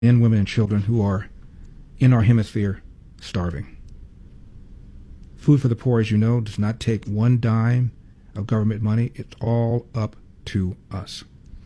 men, women, and children who are in our hemisphere starving. Food for the Poor, as you know, does not take one dime of government money. It's all up to us.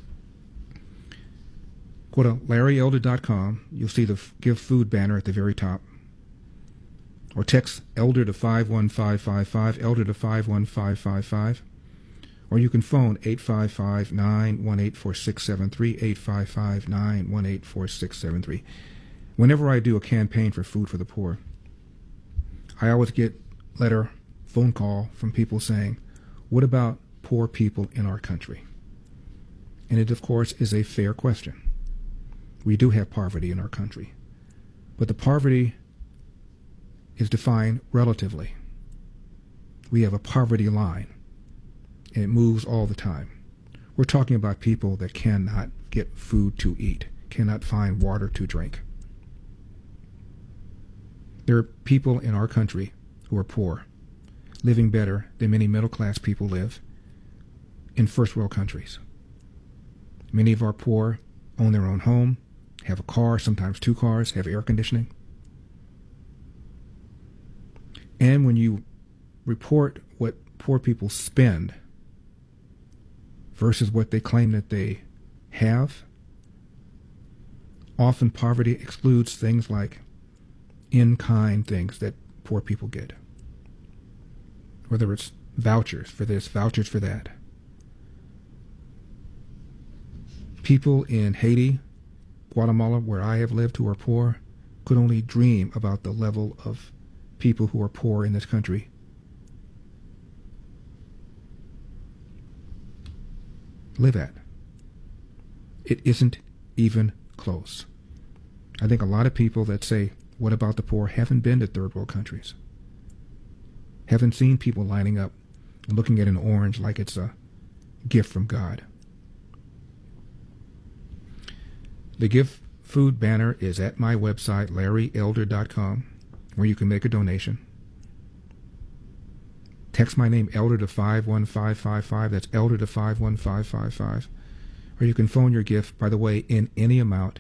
Go to LarryElder.com. You'll see the Give Food banner at the very top. Or text Elder to 51555, Elder to 51555. Or you can phone 855-918-4673, 855-918-4673. Whenever I do a campaign for Food for the Poor, I always get letter, phone call from people saying, what about poor people in our country? And it, of course, is a fair question. We do have poverty in our country, but the poverty is defined relatively. We have a poverty line, and it moves all the time. We're talking about people that cannot get food to eat, cannot find water to drink. There are people in our country who are poor, living better than many middle-class people live in first-world countries. Many of our poor own their own home, have a car, sometimes two cars, have air conditioning. And when you report what poor people spend versus what they claim that they have, often poverty excludes things like in-kind things that poor people get. Whether it's vouchers for this, vouchers for that. People in Haiti, Guatemala, where I have lived, who are poor, could only dream about the level of people who are poor in this country. Live at. It isn't even close. I think a lot of people that say, what about the poor, haven't been to third world countries. Haven't seen people lining up and looking at an orange like it's a gift from God. The Give Food banner is at my website, LarryElder.com, where you can make a donation. Text my name, Elder, to 51555. That's Elder to 51555. Or you can phone your gift, by the way, in any amount,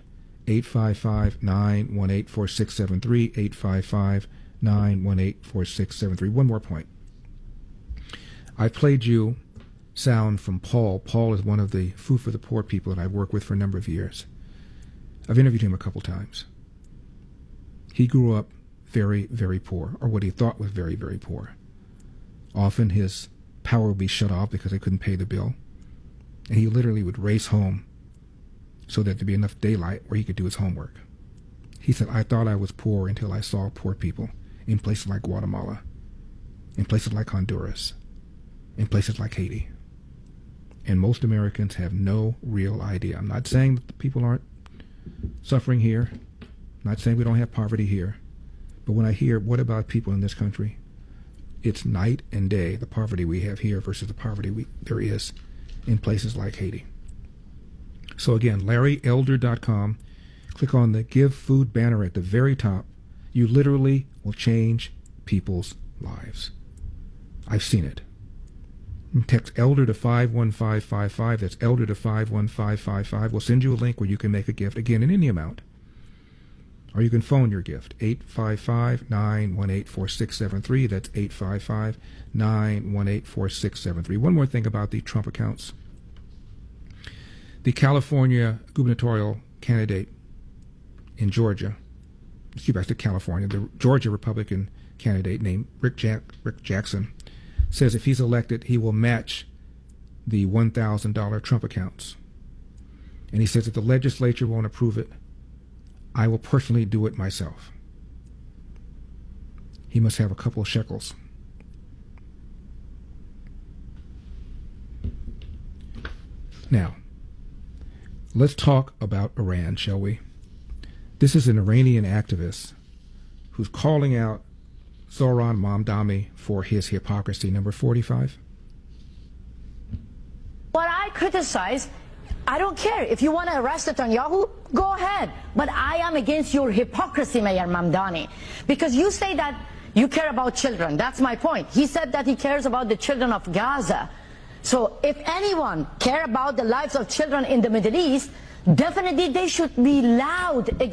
855-918-4673, 855-918-4673. One more point. I played you sound from Paul. Paul is one of the Food for the Poor people that I've worked with for a number of years. I've interviewed him a couple times. He grew up very, very poor, or what he thought was very, very poor. Often his power would be shut off because they couldn't pay the bill. And he literally would race home so that there'd be enough daylight where he could do his homework. He said, I thought I was poor until I saw poor people in places like Guatemala, in places like Honduras, in places like Haiti. And most Americans have no real idea. I'm not saying that the people aren't suffering here. I'm not saying we don't have poverty here. But when I hear, what about people in this country? It's night and day, the poverty we have here versus the poverty there is in places like Haiti. So again, LarryElder.com. Click on the Give Food banner at the very top. You literally will change people's lives. I've seen it. Text Elder to 51555. That's Elder to 51555. We'll send you a link where you can make a gift, again, in any amount. Or you can phone your gift, 855-918-4673. That's 855-918-4673. One more thing about the Trump accounts. The California gubernatorial candidate in Georgia, excuse me, I said California, the Georgia Republican candidate named Rick Jackson, says if he's elected, he will match the $1,000 Trump accounts. And he says if the legislature won't approve it, I will personally do it myself. He must have a couple of shekels. Now, let's talk about Iran, shall we? This is an Iranian activist who's calling out Zohran Mamdani for his hypocrisy. Number 45. What I criticize, I don't care. If you want to arrest Netanyahu, go ahead. But I am against your hypocrisy, Mayor Mamdani. Because you say that you care about children. That's my point. He said that he cares about the children of Gaza. So if anyone care about the lives of children in the Middle East, Definitely they should be loud against